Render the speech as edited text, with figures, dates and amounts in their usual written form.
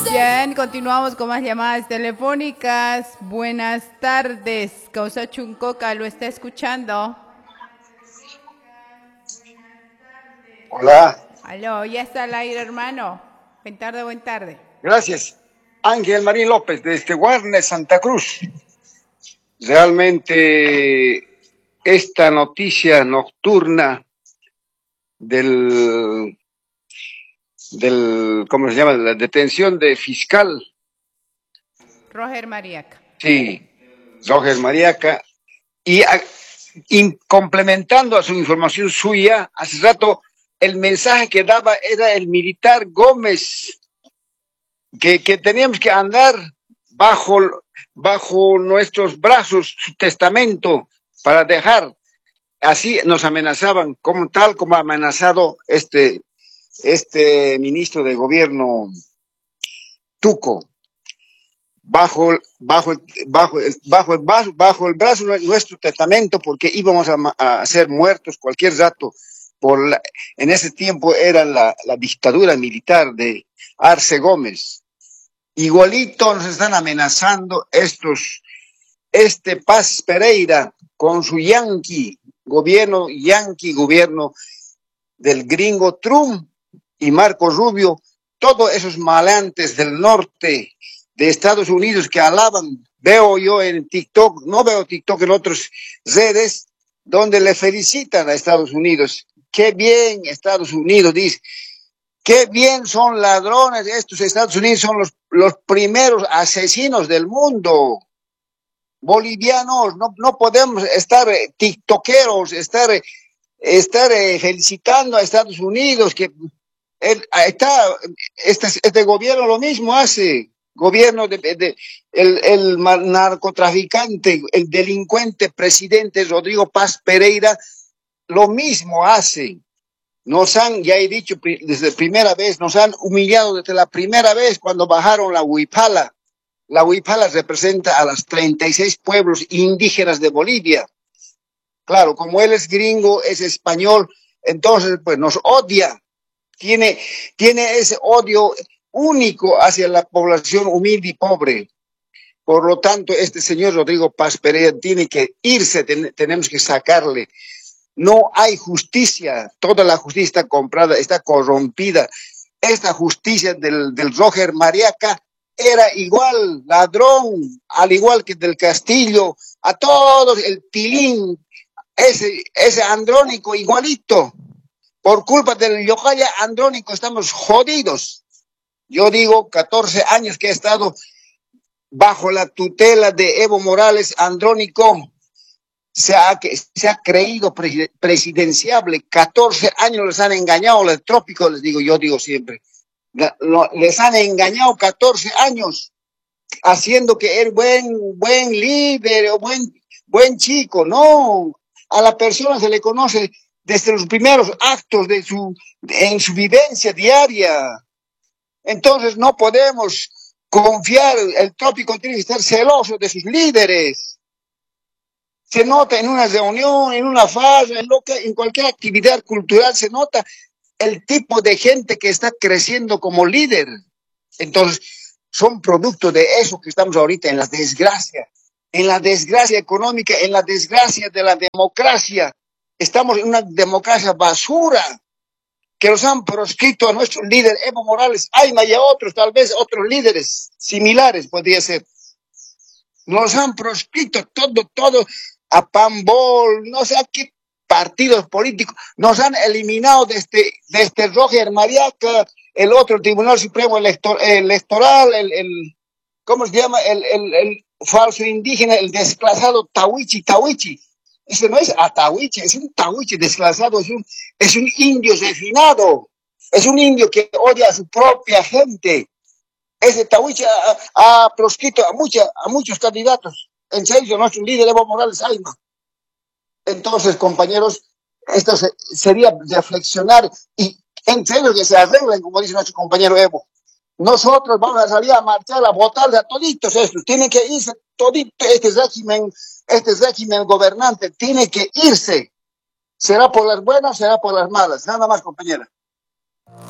Bien, continuamos con más llamadas telefónicas. Buenas tardes. Causa Chuncoca lo está escuchando. Hola, Aló, ya está al aire, hermano. Buen tarde, buen tarde. gracias. Ángel Marín López, desde Guarne, Santa Cruz. Realmente esta noticia nocturna del, ¿cómo se llama? La detención de fiscal, Roger Mariaca. sí, Roger Mariaca, y complementando a su información suya, hace rato el mensaje que daba era el militar Gómez, que teníamos que andar bajo, bajo nuestros brazos su testamento para dejar. Así nos amenazaban, como tal como ha amenazado este ministro de gobierno Tuco, bajo el brazo nuestro testamento, porque íbamos a ser muertos cualquier rato. En ese tiempo era la dictadura militar de Arce Gómez. Igualito nos están amenazando este Paz Pereira con su gobierno del gringo Trump y Marco Rubio, todos esos maleantes del norte de Estados Unidos que alaban, veo yo en TikTok, no veo TikTok en otras redes, donde le felicitan a Estados Unidos. Qué bien Estados Unidos, dice. Qué bien son ladrones estos Estados Unidos, son los primeros asesinos del mundo. Bolivianos, no podemos estar tiktokeros, estar felicitando a Estados Unidos, que este gobierno lo mismo hace. Gobierno el narcotraficante, el delincuente presidente Rodrigo Paz Pereira, lo mismo hace. Ya he dicho desde primera vez, nos han humillado desde la primera vez cuando bajaron la huipala. La huipala representa a los 36 pueblos indígenas de Bolivia. Claro, como él es gringo, es español, entonces pues nos odia. Tiene ese odio único hacia la población humilde y pobre. Por lo tanto, este señor Rodrigo Paz Pereira tiene que irse, tenemos que sacarle. No hay justicia, toda la justicia está comprada, está corrompida. Esta justicia del Roger Mariaca era igual, ladrón, al igual que del Castillo, a todos, el Tilín, ese Andrónico igualito. Por culpa del Yohaya Andrónico estamos jodidos. Yo digo 14 años que he estado bajo la tutela de Evo Morales Andrónico. Se ha creído presidenciable. 14 años les han engañado, el trópico, yo digo siempre. Les han engañado 14 años, haciendo que es buen líder o buen chico. No, a la persona se le conoce desde los primeros actos en su vivencia diaria. Entonces no podemos confiar, el trópico tiene que estar celoso de sus líderes. Se nota en una reunión, en una fase, en cualquier actividad cultural, se nota el tipo de gente que está creciendo como líder. Entonces, son producto de eso que estamos ahorita en la desgracia económica, en la desgracia de la democracia. Estamos en una democracia basura, que los han proscrito a nuestro líder Evo Morales, Ayma y a otros, tal vez otros líderes similares podría ser. Nos han proscrito todo, a Pambol, no sé a qué partidos políticos, nos han eliminado desde Roger Mariaca, el otro Tribunal Supremo Electoral, ¿cómo se llama? El falso indígena, el desclasado Tawichi. Ese no es Atahuichi, es un Tawichi desclasado, es un indio refinado, es un indio que odia a su propia gente. Ese Tawichi ha proscrito a muchos candidatos. En serio, nuestro líder Evo Morales Ayma. Entonces, compañeros, esto sería reflexionar y en serio que se arreglen, como dice nuestro compañero Evo. Nosotros vamos a salir a marchar, a votar a toditos estos. Tienen que irse todito este régimen gobernante. Tiene que irse. Será por las buenas, será por las malas. Nada más, compañera.